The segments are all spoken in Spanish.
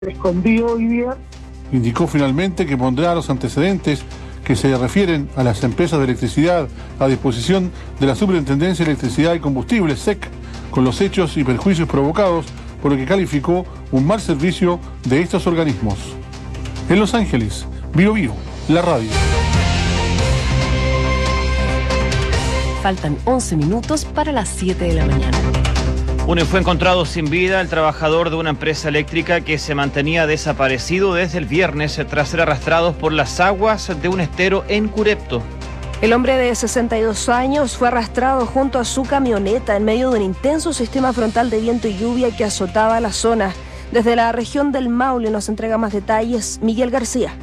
escondido hoy día. Indicó finalmente que pondrá los antecedentes que se refieren a las empresas de electricidad a disposición de la Superintendencia de Electricidad y Combustibles, SEC, con los hechos y perjuicios provocados por lo que calificó un mal servicio de estos organismos. En Los Ángeles, Bio Bio, la radio. Faltan 11 minutos para las 7 de la mañana. Fue encontrado sin vida el trabajador de una empresa eléctrica que se mantenía desaparecido desde el viernes tras ser arrastrado por las aguas de un estero en Curepto. El hombre de 62 años fue arrastrado junto a su camioneta en medio de un intenso sistema frontal de viento y lluvia que azotaba la zona. Desde la región del Maule nos entrega más detalles Miguel García.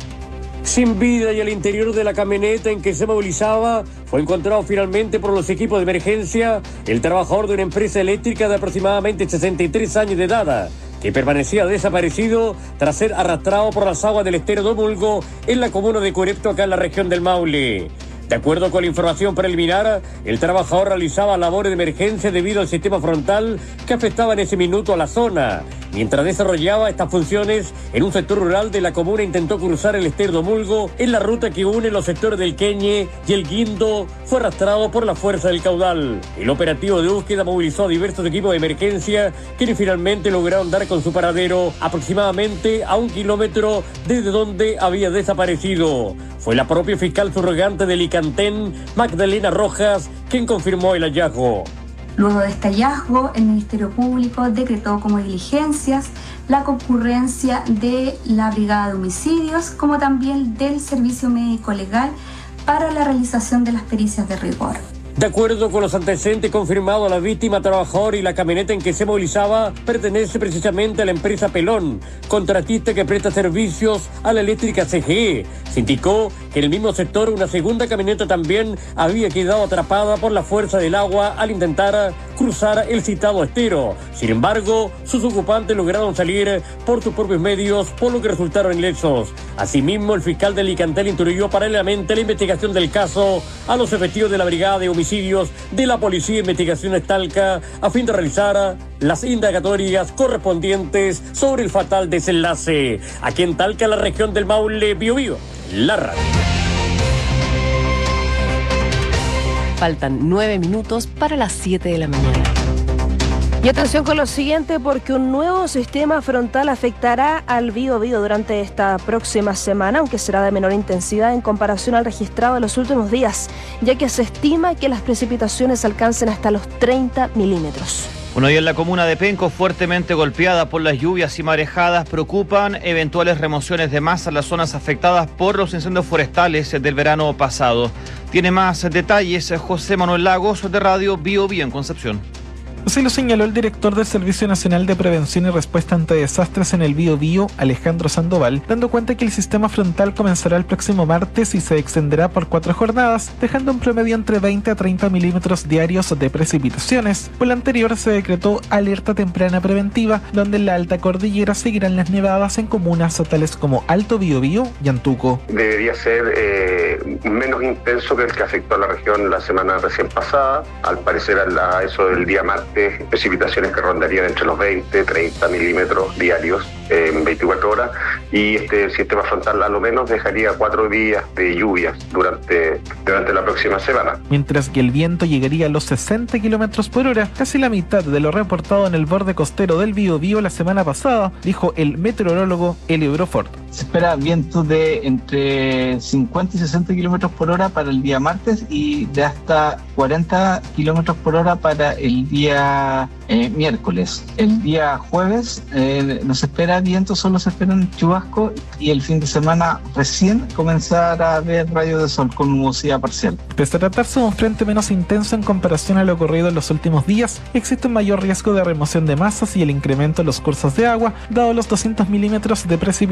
Sin vida y al interior de la camioneta en que se movilizaba, fue encontrado finalmente por los equipos de emergencia el trabajador de una empresa eléctrica de aproximadamente 63 años de edad, que permanecía desaparecido tras ser arrastrado por las aguas del estero Domulgo en la comuna de Curepto, acá en la región del Maule. De acuerdo con la información preliminar, el trabajador realizaba labores de emergencia debido al sistema frontal que afectaba en ese minuto a la zona. Mientras desarrollaba estas funciones en un sector rural de la comuna, intentó cruzar el estero Domulgo en la ruta que une los sectores del Queñe y el Guindo. Fue arrastrado por la fuerza del caudal. El operativo de búsqueda movilizó a diversos equipos de emergencia quienes finalmente lograron dar con su paradero aproximadamente a 1 kilómetro desde donde había desaparecido. Fue la propia fiscal subrogante del Licantén, Magdalena Rojas, quien confirmó el hallazgo. Luego de este hallazgo, el Ministerio Público decretó como diligencias la concurrencia de la Brigada de Homicidios, como también del Servicio Médico Legal para la realización de las pericias de rigor. De acuerdo con los antecedentes confirmados, la víctima, trabajador y la camioneta en que se movilizaba pertenece precisamente a la empresa Pelón, contratista que presta servicios a la eléctrica CGE. Se indicó que en el mismo sector una segunda camioneta también había quedado atrapada por la fuerza del agua al intentar cruzar el citado estero. Sin embargo, sus ocupantes lograron salir por sus propios medios, por lo que resultaron ilesos. Asimismo, el fiscal del Licantel instruyó paralelamente la investigación del caso a los efectivos de la Brigada de Homicidios de la Policía de Investigaciones Talca a fin de realizar las indagatorias correspondientes sobre el fatal desenlace. Aquí en Talca, la región del Maule, Bio Bio, la radio. Faltan 9 minutos para las 7 de la mañana. Y atención con lo siguiente, porque un nuevo sistema frontal afectará al Bio Bio durante esta próxima semana, aunque será de menor intensidad en comparación al registrado en los últimos días, ya que se estima que las precipitaciones alcancen hasta los 30 milímetros. Y en la comuna de Penco, fuertemente golpeada por las lluvias y marejadas, preocupan eventuales remociones de masa en las zonas afectadas por los incendios forestales del verano pasado. Tiene más detalles José Manuel Lagos, de Radio Bio Bio en Concepción. Así lo señaló el director del Servicio Nacional de Prevención y Respuesta ante Desastres en el Bio Bio, Alejandro Sandoval, dando cuenta que el sistema frontal comenzará el próximo martes y se extenderá por 4 jornadas, dejando un promedio entre 20 a 30 milímetros diarios de precipitaciones. Por lo anterior se decretó alerta temprana preventiva, donde en la alta cordillera seguirán las nevadas en comunas tales como Alto Bio Bio y Antuco. Debería ser menos intenso que el que afectó a la región la semana recién pasada. Al parecer a eso del día martes, precipitaciones que rondarían entre los 20 y 30 milímetros diarios en 24 horas, y este sistema frontal a lo menos dejaría 4 días de lluvias durante la próxima semana. Mientras que el viento llegaría a los 60 kilómetros por hora, casi la mitad de lo reportado en el borde costero del Bio Bio la semana pasada, dijo el meteorólogo Elio Brofort. Se espera vientos de entre 50 y 60 kilómetros por hora para el día martes y de hasta 40 kilómetros por hora para el día miércoles. El día jueves no se espera viento, solo se esperan chubascos, y el fin de semana recién comenzar a ver rayos de sol con nubosidad parcial. Pese a tratarse de un frente menos intenso en comparación a lo ocurrido en los últimos días, existe un mayor riesgo de remoción de masas y el incremento en los cursos de agua, dado los 200 milímetros de precipitaciones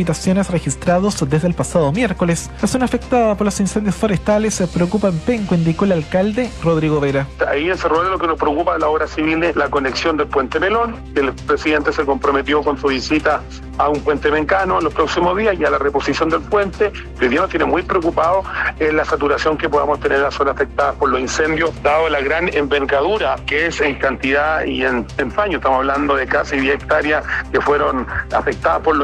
incendios registrados desde el pasado miércoles. La zona afectada por los incendios forestales se preocupa en Penco, indicó el alcalde Rodrigo Vera. Ahí en Cerro Largo lo que nos preocupa de la obra civil es la conexión del puente Melón. El presidente se comprometió con su visita a un puente mencano en los próximos días y a la reposición del puente. Hoy día nos tiene muy preocupados la saturación que podamos tener en la zona afectada por los incendios, dado la gran envergadura que es en cantidad y en paño. Estamos hablando de casi 10 hectáreas que fueron afectadas por los